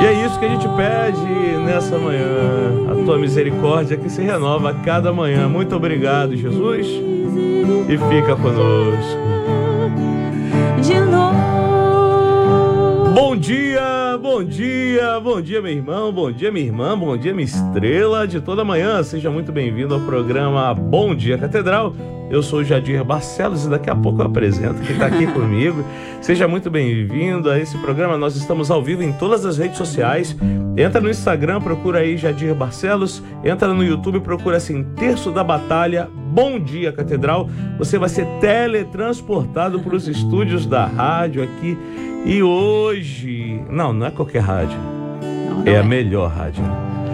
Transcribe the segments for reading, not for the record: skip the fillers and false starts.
E é isso que a gente pede nessa manhã, a tua misericórdia que se renova a cada manhã. Muito obrigado, Jesus, e fica conosco. De novo. Bom dia, bom dia, bom dia, meu irmão, bom dia, minha irmã, bom dia, minha estrela de toda manhã. Seja muito bem-vindo ao programa Bom Dia Catedral. Eu sou o Jadir Barcelos e daqui a pouco eu apresento quem está aqui comigo. Seja muito bem-vindo a esse programa. Nós estamos ao vivo em todas as redes sociais. Entra no Instagram, procura aí Jadir Barcelos. Entra no YouTube, procura assim, Terço da Batalha, Bom Dia Catedral. Você vai ser teletransportado para os estúdios da rádio aqui. E hoje... Não é qualquer rádio. É a melhor rádio.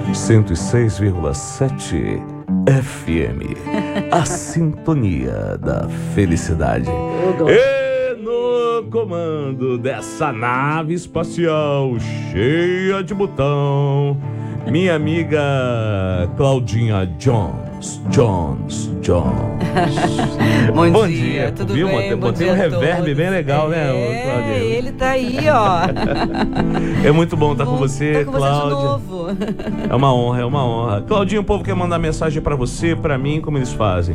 106,7 FM, a sintonia da felicidade. E no comando dessa nave espacial cheia de botão, minha amiga Claudinha Jones. Bom dia, tudo viu? bem? Botei um reverb bem legal, né, Cláudia? Ele tá aí, ó. É muito bom estar com você, Cláudia. De novo. É uma honra. Claudinha, o povo quer mandar mensagem pra você, pra mim, como eles fazem?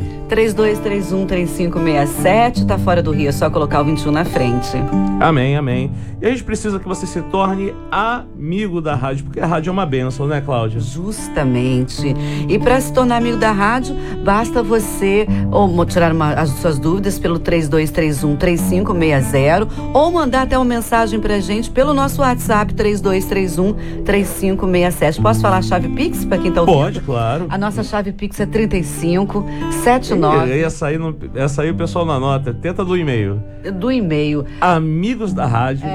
3231-3567, tá fora do Rio, é só colocar o 21 na frente. Amém. E a gente precisa que você se torne amigo da rádio, porque a rádio é uma bênção, né, Cláudia? Justamente. E para se tornar amigo da rádio, basta você tirar as suas dúvidas pelo 3231-3560 ou mandar até uma mensagem pra gente pelo nosso WhatsApp 3231-3567. Posso falar a chave Pix para quem tá ouvindo? Pode, claro. A nossa chave Pix é 3579. Ia sair o pessoal na nota. Tenta do e-mail. Do e-mail. Amigos da rádio.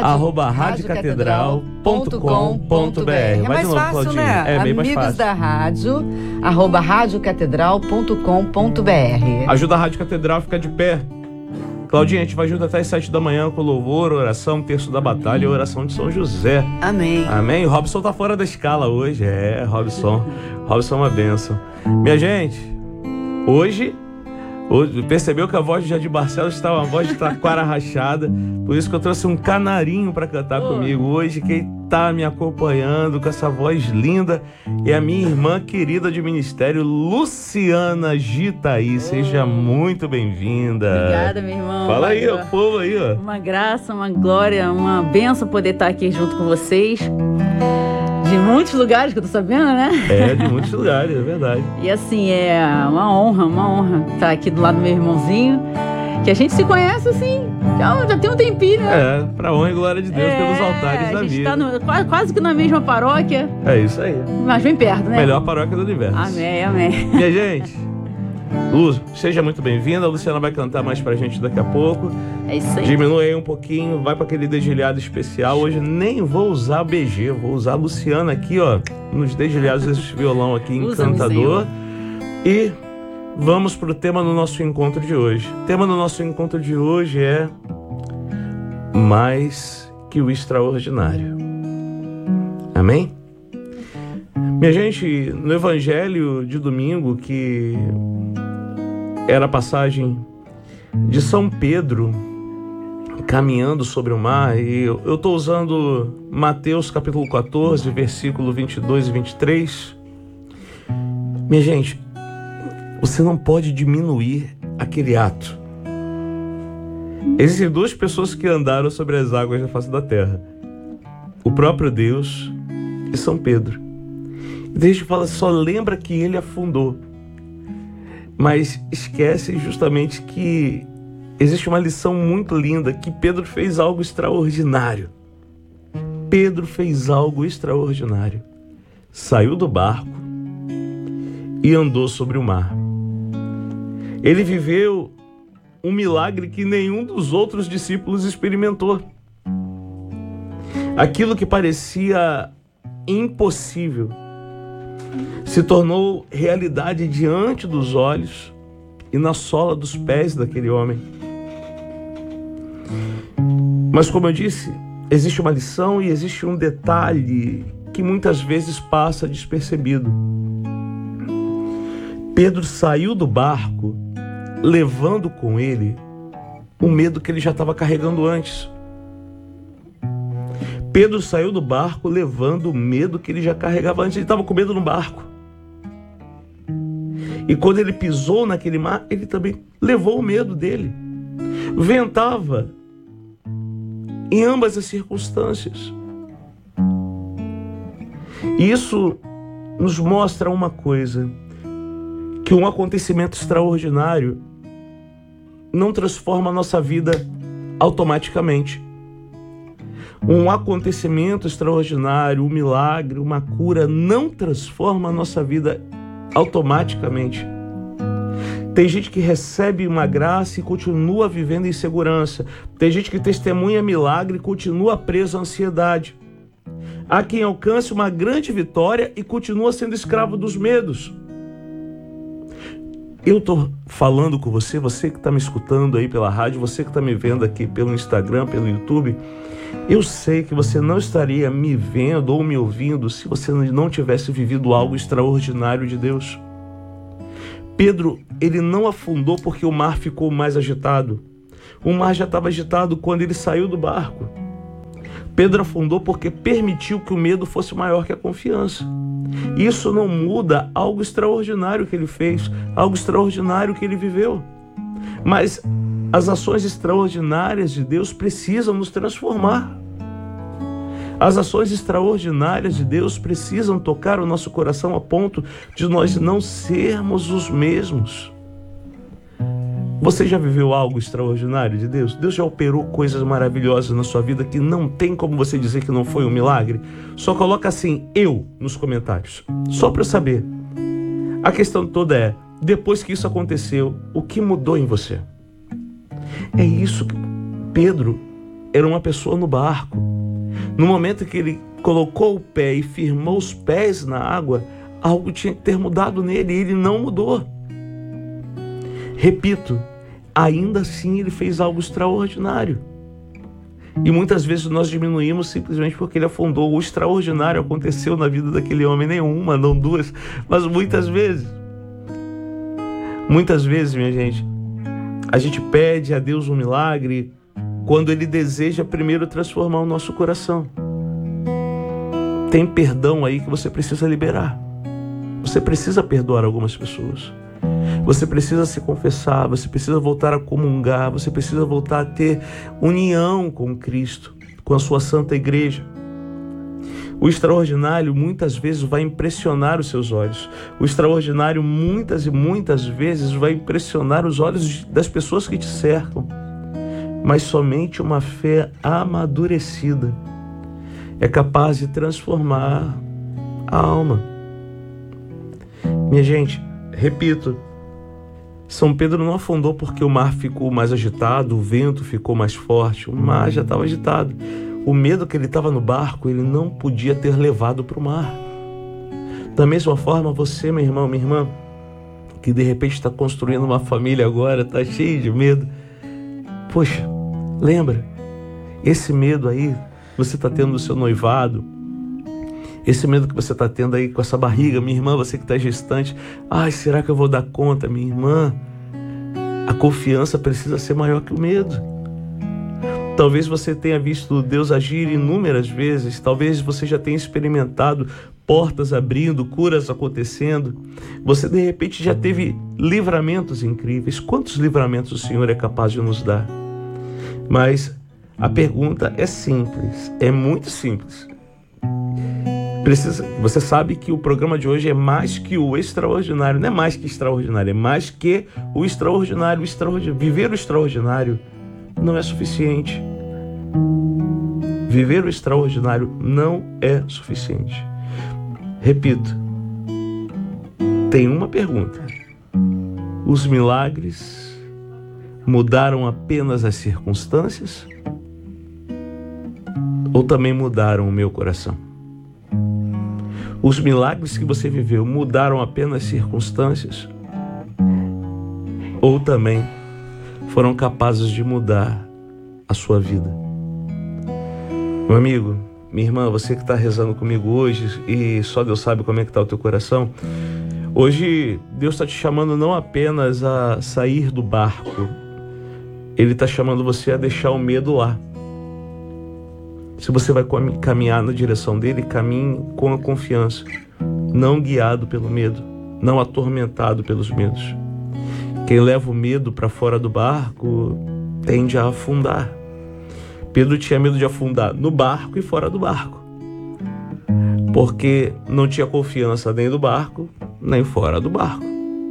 @radiocatedral.com.br. É mais de novo, fácil, Claudinha. né? É bem mais Amigos fácil. da rádio, @radiocatedral.com.br. Ajuda a Rádio Catedral a ficar de pé. Claudinha, a gente vai junto até as 7 da manhã com louvor, oração, Terço da Batalha e oração de São José. Amém. Amém? O Robson tá fora da escala hoje. Robson é uma bênção. Minha gente, hoje percebeu que a voz de Jadir Barcelos estava uma voz de taquara rachada. Por isso que eu trouxe um canarinho para cantar comigo hoje. Quem tá me acompanhando com essa voz linda é a minha irmã querida de ministério, Luciana Gitaí. Seja muito bem-vinda. Obrigada, meu irmão. Fala aí, o povo aí, ó. Uma graça, uma glória, uma bênção poder estar aqui junto com vocês. De muitos lugares que eu tô sabendo, né? De muitos lugares, é verdade. E assim, é uma honra estar aqui do lado do meu irmãozinho, que a gente se conhece assim, já tem um tempinho, né? Pra honra e glória de Deus pelos altares da vida. A gente tá quase que na mesma paróquia. É isso aí. Mas bem perto, né? Melhor paróquia do universo. Amém. Minha gente, Lu, seja muito bem-vinda. A Luciana vai cantar mais pra gente daqui a pouco. É isso aí. Diminui aí um pouquinho, vai pra aquele dedilhado especial. Hoje nem vou usar BG, vou usar a Luciana aqui, ó, nos dedilhados desse violão aqui encantador. E vamos pro tema do nosso encontro de hoje. O tema do nosso encontro de hoje é mais que o extraordinário. Amém? Minha gente, no evangelho de domingo, que era a passagem de São Pedro caminhando sobre o mar, e eu estou usando Mateus capítulo 14, versículo 22 e 23. Minha gente, você não pode diminuir aquele ato. Existem duas pessoas que andaram sobre as águas da face da terra: o próprio Deus e São Pedro. E a gente fala, só lembra que ele afundou, mas esquece justamente que existe uma lição muito linda, que Pedro fez algo extraordinário. Pedro fez algo extraordinário. Saiu do barco e andou sobre o mar. Ele viveu um milagre que nenhum dos outros discípulos experimentou. Aquilo que parecia impossível se tornou realidade diante dos olhos e na sola dos pés daquele homem. Mas, como eu disse, existe uma lição e existe um detalhe que muitas vezes passa despercebido. Pedro saiu do barco levando com ele o medo que ele já estava carregando antes. Pedro saiu do barco levando o medo que ele já carregava antes. Ele estava com medo no barco. E quando ele pisou naquele mar, ele também levou o medo dele. Ventava em ambas as circunstâncias. E isso nos mostra uma coisa, que um acontecimento extraordinário não transforma a nossa vida automaticamente. Um acontecimento extraordinário, um milagre, uma cura não transforma a nossa vida automaticamente. Tem gente que recebe uma graça e continua vivendo em insegurança. Tem gente que testemunha milagre e continua preso à ansiedade. Há quem alcance uma grande vitória e continua sendo escravo dos medos. Eu estou falando com você, você que está me escutando aí pela rádio, você que está me vendo aqui pelo Instagram, pelo YouTube. Eu sei que você não estaria me vendo ou me ouvindo se você não tivesse vivido algo extraordinário de Deus. Pedro, ele não afundou porque o mar ficou mais agitado. O mar já estava agitado quando ele saiu do barco. Pedro afundou porque permitiu que o medo fosse maior que a confiança. Isso não muda algo extraordinário que ele fez, algo extraordinário que ele viveu. Mas as ações extraordinárias de Deus precisam nos transformar. As ações extraordinárias de Deus precisam tocar o nosso coração a ponto de nós não sermos os mesmos. Você já viveu algo extraordinário de Deus? Deus já operou coisas maravilhosas na sua vida que não tem como você dizer que não foi um milagre? Só coloca assim, eu, nos comentários. Só para eu saber. A questão toda é, depois que isso aconteceu, o que mudou em você? É isso que Pedro era uma pessoa no barco. No momento que ele colocou o pé e firmou os pés na água, algo tinha que ter mudado nele e ele não mudou. Repito, ainda assim ele fez algo extraordinário. E muitas vezes nós diminuímos simplesmente porque ele afundou. O extraordinário aconteceu na vida daquele homem, nem uma, não duas, mas muitas vezes. Muitas vezes, minha gente, a gente pede a Deus um milagre quando Ele deseja primeiro transformar o nosso coração. Tem perdão aí que você precisa liberar. Você precisa perdoar algumas pessoas. Você precisa se confessar, você precisa voltar a comungar, você precisa voltar a ter união com Cristo, com a sua santa igreja. O extraordinário muitas vezes vai impressionar os seus olhos. O extraordinário muitas e muitas vezes vai impressionar os olhos das pessoas que te cercam. Mas somente uma fé amadurecida é capaz de transformar a alma. Minha gente, repito, São Pedro não afundou porque o mar ficou mais agitado, o vento ficou mais forte, o mar já estava agitado. O medo que ele estava no barco, ele não podia ter levado para o mar. Da mesma forma, você, meu irmão, minha irmã, que de repente está construindo uma família agora, está cheio de medo. Poxa, lembra, esse medo aí você está tendo no seu noivado, esse medo que você está tendo aí com essa barriga, minha irmã, você que está gestante, ai, será que eu vou dar conta, minha irmã? A confiança precisa ser maior que o medo. Talvez você tenha visto Deus agir inúmeras vezes, talvez você já tenha experimentado portas abrindo, curas acontecendo. Você de repente já teve livramentos incríveis. Quantos livramentos o Senhor é capaz de nos dar? Mas a pergunta é simples, é muito simples. Você sabe que o programa de hoje é mais que o extraordinário, não é mais que extraordinário, é mais que o extraordinário. Viver o extraordinário não é suficiente. Viver o extraordinário não é suficiente. Repito, tem uma pergunta. Os milagres mudaram apenas as circunstâncias? Ou também mudaram o meu coração? Os milagres que você viveu mudaram apenas circunstâncias? Ou também foram capazes de mudar a sua vida? Meu amigo, minha irmã, você que está rezando comigo hoje e só Deus sabe como é que está o teu coração, hoje Deus está te chamando não apenas a sair do barco, Ele está chamando você a deixar o medo lá. Se você vai caminhar na direção dele, caminhe com a confiança, não guiado pelo medo, não atormentado pelos medos. Quem leva o medo para fora do barco tende a afundar. Pedro tinha medo de afundar no barco e fora do barco, porque não tinha confiança nem do barco, nem fora do barco.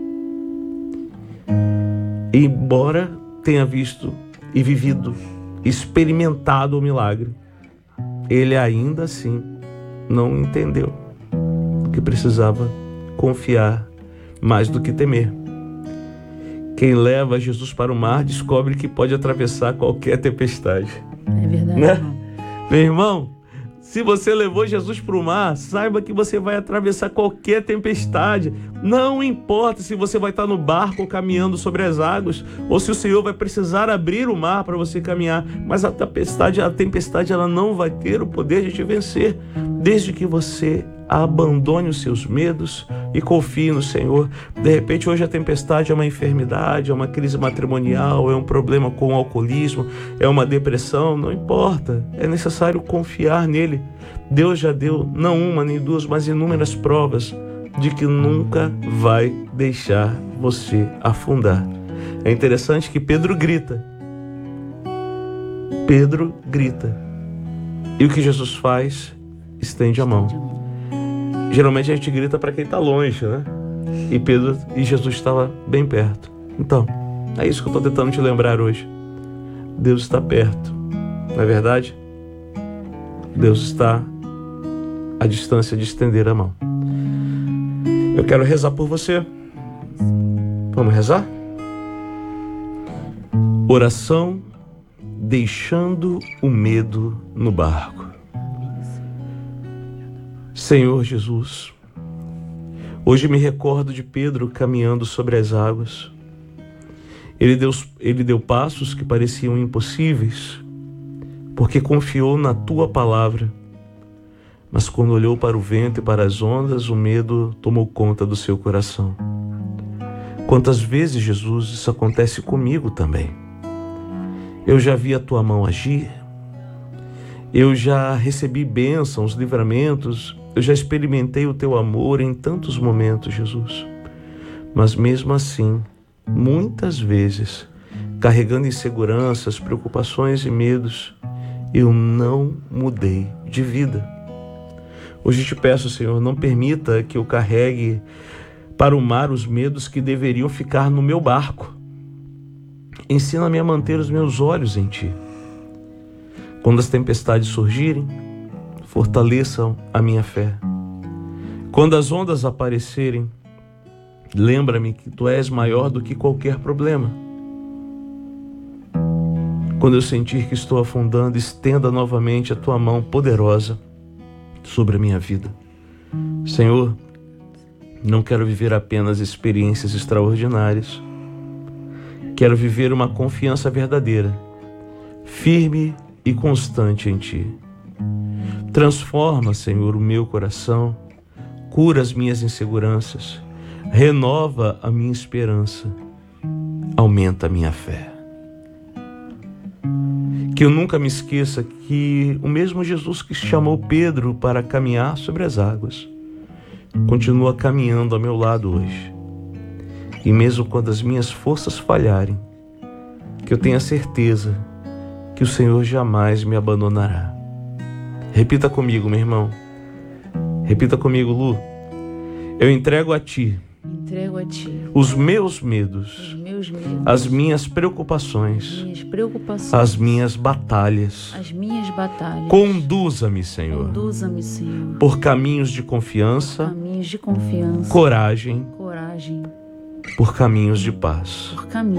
E embora tenha visto e vivido, experimentado o milagre, ele ainda assim não entendeu que precisava confiar mais do que temer. Quem leva Jesus para o mar descobre que pode atravessar qualquer tempestade. É verdade, né? irmão. Meu irmão, se você levou Jesus para o mar, saiba que você vai atravessar qualquer tempestade. Não importa se você vai estar no barco caminhando sobre as águas, ou se o Senhor vai precisar abrir o mar para você caminhar. Mas a tempestade ela não vai ter o poder de te vencer, desde que você abandone os seus medos e confie no Senhor. De repente hoje a tempestade é uma enfermidade, é uma crise matrimonial, é um problema com o alcoolismo, é uma depressão, não importa. É necessário confiar nele. Deus já deu não uma nem duas, mas inúmeras provas de que nunca vai deixar você afundar. É interessante que Pedro grita. Pedro grita. E o que Jesus faz? Estende a mão. Geralmente a gente grita para quem está longe, né? E Jesus estava bem perto. Então, é isso que eu estou tentando te lembrar hoje. Deus está perto, não é verdade? Deus está à distância de estender a mão. Eu quero rezar por você. Vamos rezar? Oração deixando o medo no barco. Senhor Jesus, hoje me recordo de Pedro caminhando sobre as águas. Ele deu passos que pareciam impossíveis, porque confiou na Tua palavra. Mas quando olhou para o vento e para as ondas, o medo tomou conta do seu coração. Quantas vezes, Jesus, isso acontece comigo também. Eu já vi a Tua mão agir, eu já recebi bênçãos, livramentos, eu já experimentei o Teu amor em tantos momentos, Jesus. Mas mesmo assim, muitas vezes, carregando inseguranças, preocupações e medos, eu não mudei de vida. Hoje te peço, Senhor, não permita que eu carregue para o mar os medos que deveriam ficar no meu barco. Ensina-me a manter os meus olhos em Ti. Quando as tempestades surgirem, fortaleçam a minha fé. Quando as ondas aparecerem, lembra-me que Tu és maior do que qualquer problema. Quando eu sentir que estou afundando, estenda novamente a Tua mão poderosa sobre a minha vida. Senhor, não quero viver apenas experiências extraordinárias. Quero viver uma confiança verdadeira, firme e constante em Ti. Transforma, Senhor, o meu coração, cura as minhas inseguranças, renova a minha esperança, aumenta a minha fé. Que eu nunca me esqueça que o mesmo Jesus que chamou Pedro para caminhar sobre as águas, continua caminhando ao meu lado hoje. E mesmo quando as minhas forças falharem, que eu tenha certeza que o Senhor jamais me abandonará. Repita comigo, meu irmão. Repita comigo, Lu. Eu entrego a Ti os meus medos, as minhas preocupações, as minhas batalhas. Conduza-me, Senhor, por caminhos de confiança, coragem, por caminhos de paz.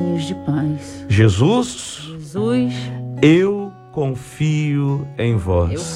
Jesus, eu confio em Vós.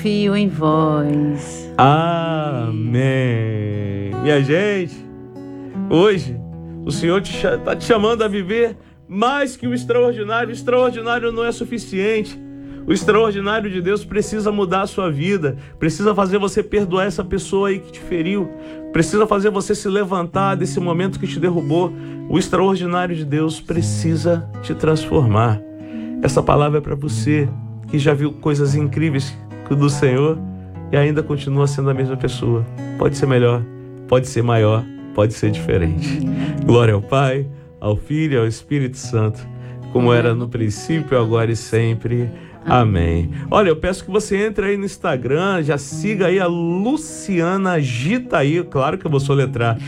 Amém. Minha gente, hoje o Senhor está te chamando a viver mais que o extraordinário. O extraordinário não é suficiente. O extraordinário de Deus precisa mudar a sua vida, precisa fazer você perdoar essa pessoa aí que te feriu, precisa fazer você se levantar desse momento que te derrubou. O extraordinário de Deus precisa te transformar. Essa palavra é para você que já viu coisas incríveis do Senhor e ainda continua sendo a mesma pessoa. Pode ser melhor, pode ser maior, pode ser diferente. Glória ao Pai, ao Filho e ao Espírito Santo, como era no princípio, agora e sempre. Amém. Olha, eu peço que você entre aí no Instagram, já siga aí a Luciana Gitahy, claro que eu vou soletrar,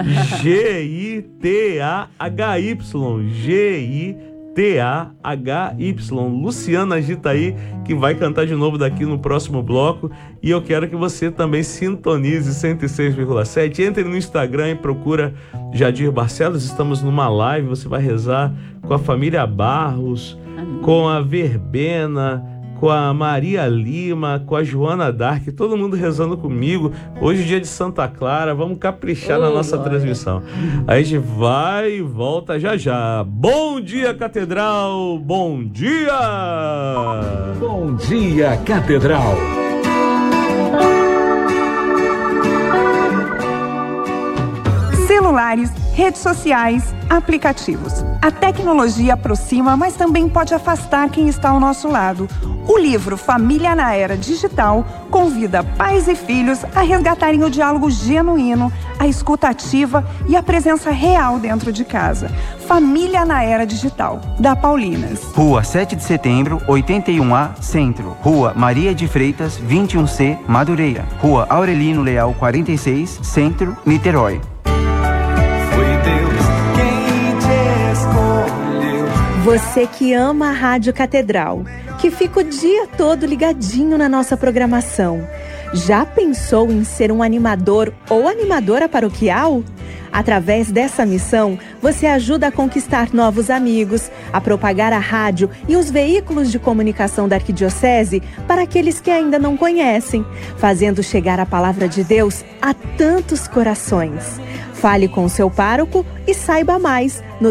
Gitahy, Luciana Gitahy, que vai cantar de novo daqui no próximo bloco. E eu quero que você também sintonize 106,7. Entre no Instagram e procura Jadir Barcelos. Estamos numa live, você vai rezar com a família Barros, com a Verbena, com a Maria Lima, com a Joana Dark, todo mundo rezando comigo. Hoje é dia de Santa Clara, vamos caprichar na nossa transmissão. Aí a gente vai e volta já já. Bom dia, Catedral! Bom dia! Bom dia, Catedral! Celulares, redes sociais, aplicativos. A tecnologia aproxima, mas também pode afastar quem está ao nosso lado. O livro Família na Era Digital convida pais e filhos a resgatarem o diálogo genuíno, a escuta ativa e a presença real dentro de casa. Família na Era Digital, da Paulinas. Rua 7 de Setembro, 81A, Centro. Rua Maria de Freitas, 21C, Madureira. Rua Aurelino Leal, 46, Centro, Niterói. Você que ama a Rádio Catedral, que fica o dia todo ligadinho na nossa programação, já pensou em ser um animador ou animadora paroquial? Através dessa missão, você ajuda a conquistar novos amigos, a propagar a rádio e os veículos de comunicação da Arquidiocese para aqueles que ainda não conhecem, fazendo chegar a palavra de Deus a tantos corações. Fale com o seu pároco e saiba mais no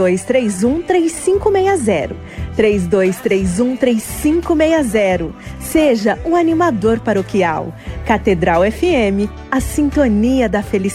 3231-3560. 3231-3560. Seja um animador paroquial. Catedral FM, a sintonia da felicidade.